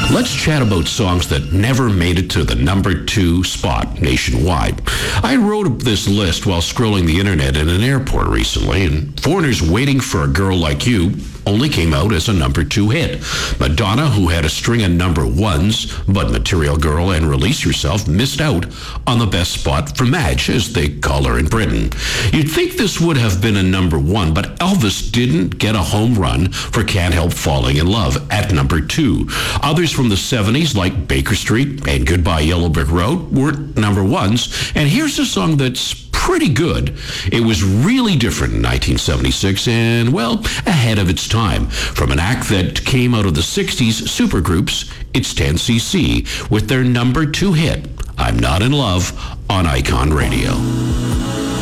Let's chat about songs that never made it to the number 2 spot nationwide. I wrote this list while scrolling the internet in an airport recently, and Foreigner's Waiting for a Girl Like You only came out as a number 2 hit. Madonna, who had a string of number 1s, but Material Girl and Release Yourself missed out on the best spot for Madge, as they call her in Britain. You'd think this would have been a number 1, but Elvis didn't get a home run for Can't Help Falling in Love at number 2. Others from the 70s, like Baker Street and Goodbye Yellow Brick Road, weren't number 1s. And here's a song that's pretty good. It was really different in 1976 and, well, ahead of its time. From an act that came out of the 60s supergroups, it's 10cc with their number 2 hit, I'm Not in Love, on Icon Radio.